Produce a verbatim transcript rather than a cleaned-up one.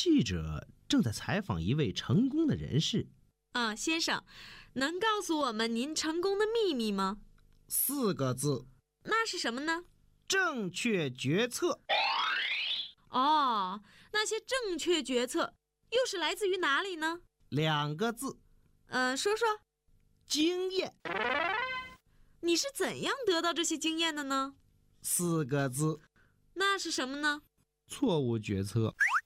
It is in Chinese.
记者正在采访一位成功的人士。 啊，先生，能告诉我们您成功的秘密吗？ 四个字。 那是什么呢？ 正确决策。 哦，那些正确决策又是来自于哪里呢？ 两个字。 呃，说说。 经验。 你是怎样得到这些经验的呢？ 四个字。 那是什么呢？ 错误决策。